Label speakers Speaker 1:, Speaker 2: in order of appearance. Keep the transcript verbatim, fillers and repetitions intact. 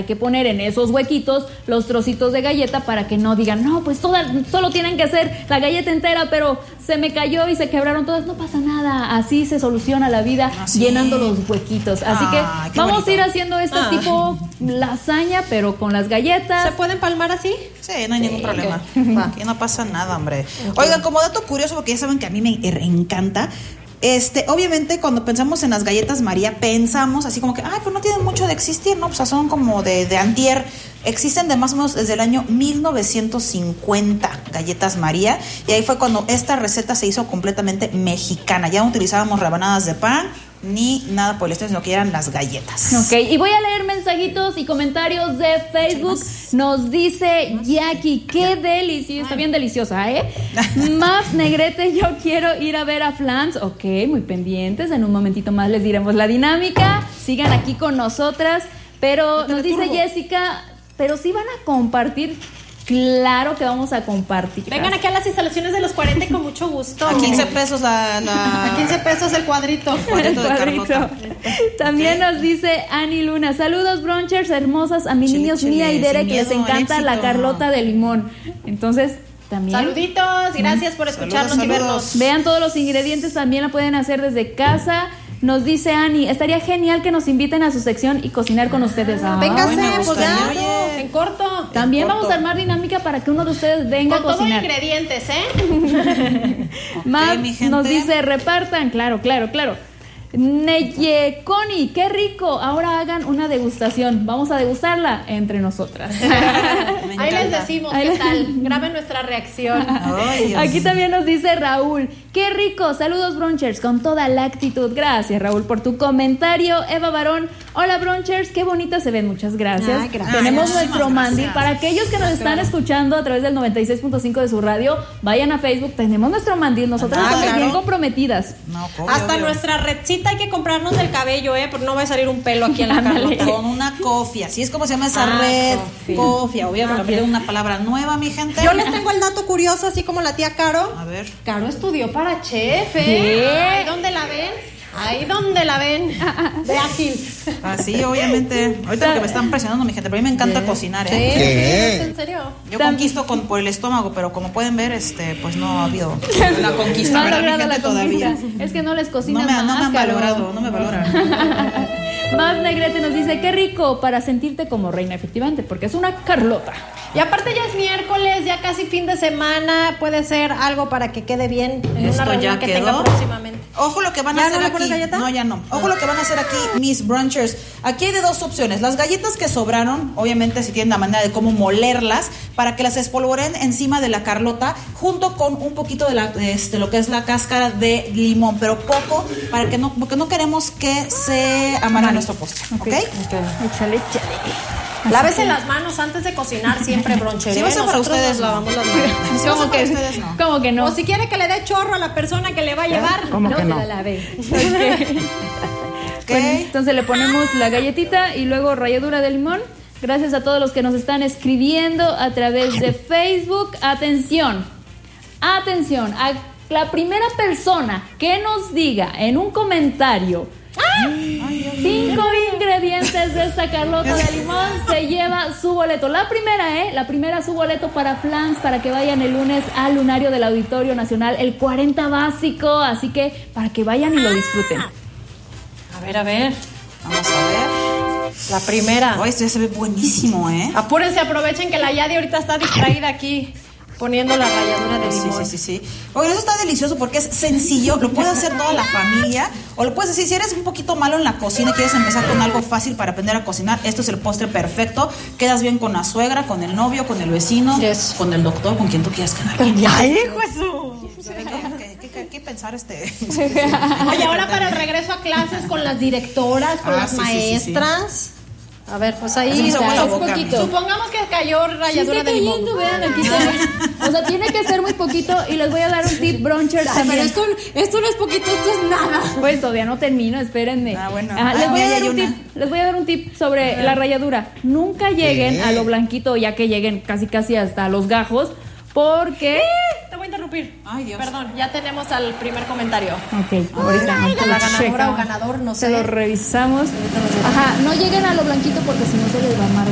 Speaker 1: hay que poner en esos huequitos los trocitos de galleta para que no digan, no, pues toda, solo tienen que hacer la galleta entera, pero se me cayó y se quebraron todas. No pasa nada, así se soluciona la vida, ¿ah, sí? Llenando los huequitos. Así ah, que vamos bonito. a ir haciendo este ah. tipo lasaña, pero con las galletas.
Speaker 2: ¿Se puede empalmar así?
Speaker 3: Sí, no hay sí, ningún problema. Okay. Aquí no pasa nada, hombre. Okay. Oigan, como dato curioso, porque ya saben que a mí me encanta. Este, obviamente cuando pensamos en las galletas María, pensamos así como que, ay, pues no tienen mucho de existir, ¿no? Pues son como de, de antier. Existen de más o menos desde el año mil novecientos cincuenta galletas María, y ahí fue cuando esta receta se hizo completamente mexicana. Ya no utilizábamos rebanadas de pan ni nada por el estilo, sino que eran las galletas.
Speaker 1: Ok, y voy a leer mensajitos y comentarios de Facebook. Nos dice Jackie, qué deliciosa, está bien deliciosa, ¿eh? Más Negrete, yo quiero ir a ver a Flans. Ok, muy pendientes, en un momentito más les diremos la dinámica. Sigan aquí con nosotras. Pero nos dice Jessica, pero sí van a compartir. Claro que vamos a compartir.
Speaker 2: Vengan aquí a las instalaciones de los cuarenta con mucho gusto.
Speaker 3: A quince pesos la... la...
Speaker 2: A quince pesos el cuadrito.
Speaker 3: El cuadrito, el cuadrito.
Speaker 1: De También okay. nos dice Ani Luna, saludos brunchers hermosas a mis chile, niños chile, Mía y Dere, que les encanta la Carlota de limón. Entonces... También.
Speaker 2: Saluditos, gracias por escucharnos saludos, y vernos.
Speaker 1: Saludos. Vean todos los ingredientes, también la pueden hacer desde casa. Nos dice Ani, estaría genial que nos inviten a su sección y cocinar con ustedes.
Speaker 2: Ah, Véngase, pues ya, en corto.
Speaker 1: También
Speaker 2: en
Speaker 1: vamos
Speaker 2: corto.
Speaker 1: a armar dinámica para que uno de ustedes venga
Speaker 2: con
Speaker 1: a cocinar.
Speaker 2: Con todos ingredientes, ¿eh?
Speaker 1: Matt okay, nos dice, repartan, claro, claro, claro. Neye Connie, qué rico. Ahora hagan una degustación. Vamos a degustarla entre nosotras.
Speaker 2: Ahí les decimos Ahí qué les... tal. Graben nuestra reacción.
Speaker 1: Ay, aquí también nos dice Raúl, qué rico. Saludos brunchers con toda la actitud. Gracias Raúl por tu comentario. Eva Barón, hola brunchers, qué bonitas se ven. Muchas gracias. Ay, gracias. Tenemos Ay, nuestro mandil gracias. Para aquellos que nos están claro. escuchando a través del noventa y seis punto cinco de su radio. Vayan a Facebook, tenemos nuestro mandil. Nosotras ah, estamos claro. bien comprometidas.
Speaker 2: No, obvio, Hasta obvio. Nuestra redcita hay que comprarnos el cabello, ¿eh? Porque no va a salir un pelo aquí en la Carlota.
Speaker 3: Con una cofia, así es como se llama esa ah, red. Cofia, cofia. Voy a aprender una palabra nueva, mi gente.
Speaker 2: Yo les tengo el dato curioso, así como la tía Caro.
Speaker 3: A ver.
Speaker 2: Caro estudió para chef, ¿eh? Ahí donde la ven. Ahí donde la ven. De ágil.
Speaker 3: Así, obviamente. Ahorita que me están presionando, mi gente, pero a mí me encanta ¿Qué? cocinar, ¿eh?
Speaker 2: ¿Sí? ¿Qué? ¿En serio?
Speaker 3: Yo conquisto con, por el estómago, pero como pueden ver, este, pues no ha habido la conquista,
Speaker 1: no
Speaker 3: ¿verdad, mi gente,
Speaker 1: la
Speaker 3: todavía?
Speaker 1: Es que no les cocinan
Speaker 3: no me,
Speaker 1: más,
Speaker 3: no me han
Speaker 1: Caro.
Speaker 3: valorado, no me valoran.
Speaker 1: Más Negrete nos dice, qué rico para sentirte como reina, efectivamente, porque es una Carlota.
Speaker 2: Y aparte ya es miércoles, ya casi fin de semana, puede ser algo para que quede bien en
Speaker 3: Esto
Speaker 2: una reunión
Speaker 3: ya
Speaker 2: que
Speaker 3: quedó.
Speaker 2: tenga próximamente.
Speaker 3: Ojo lo que van a hacer no aquí. Galleta? No, ya no. Ojo lo que van a hacer aquí, mis brunchers. Aquí hay de dos opciones. Las galletas que sobraron, obviamente si tienen la manera de cómo molerlas, para que las espolvoren encima de la Carlota, junto con un poquito de, la, este, lo que es la cáscara de limón, pero poco, para que no, porque no queremos que se amara nuestro postre. ¿Ok?
Speaker 1: okay. okay. Échale, échale.
Speaker 2: Lávese las manos antes de cocinar siempre, bronchero.
Speaker 3: Si va a ser para ustedes,
Speaker 2: lavamos las manos.
Speaker 1: Si ¿Cómo, que, ustedes, no. ¿Cómo que no?
Speaker 2: O si quiere que le dé chorro a la persona que le va a llevar,
Speaker 1: ¿Cómo
Speaker 2: no
Speaker 1: que
Speaker 2: se
Speaker 1: no?
Speaker 2: la lave.
Speaker 1: Okay. Okay. Bueno, entonces le ponemos la galletita y luego ralladura de limón. Gracias a todos los que nos están escribiendo a través de Facebook. Atención, atención, a la primera persona que nos diga en un comentario Ay, cinco ingredientes de esta Carlota de limón se lleva su boleto. La primera, ¿eh? La primera su boleto para Flans, para que vayan el lunes al lunario del Auditorio Nacional, el cuarenta básico. Así que para que vayan y lo disfruten.
Speaker 2: A ver, a ver.
Speaker 3: Vamos a ver.
Speaker 2: La primera.
Speaker 3: Oh, esto ya se ve buenísimo, ¿eh?
Speaker 2: Apúrense, aprovechen que la Yadi ahorita está distraída aquí poniendo la ralladura de limón.
Speaker 3: Sí, sí, sí, sí. Oye, eso está delicioso porque es sencillo, lo puede hacer toda la familia, o lo puedes decir, si eres un poquito malo en la cocina y quieres empezar con algo fácil para aprender a cocinar, esto es el postre perfecto. Quedas bien con la suegra, con el novio, con el vecino, yes. con el doctor, con quien tú quieras quedar.
Speaker 2: ¡Ay, hijo eso!
Speaker 3: ¿Qué, qué, qué pensar este?
Speaker 2: Oye, ahora para el regreso a clases con las directoras, con ah, las sí, maestras... Sí, sí, sí. A ver, pues ahí
Speaker 3: es
Speaker 2: un
Speaker 3: boca,
Speaker 2: poquito. Supongamos que cayó ralladura
Speaker 1: sí,
Speaker 2: de limón.
Speaker 1: Vean, aquí está. O sea, tiene que ser muy poquito y les voy a dar un tip bruncher también.
Speaker 2: Pero esto, esto no es poquito, esto es nada.
Speaker 1: Pues todavía no termino, espérenme.
Speaker 3: Ah, bueno.
Speaker 1: Ajá, les,
Speaker 3: ah,
Speaker 1: voy a dar
Speaker 3: un
Speaker 1: tip, les voy a dar un tip sobre la ralladura. Nunca lleguen ¿Qué? a lo blanquito, ya que lleguen casi casi hasta los gajos, porque...
Speaker 2: ¿Qué? Te voy a interrumpir.
Speaker 3: Ay, Dios.
Speaker 2: Perdón, ya tenemos al primer comentario.
Speaker 1: Ok, ahorita.
Speaker 2: Ay, la ganadora o ganador, no sé.
Speaker 1: Se lo revisamos. Ajá, no lleguen a lo blanquito porque si no se les va a amargar.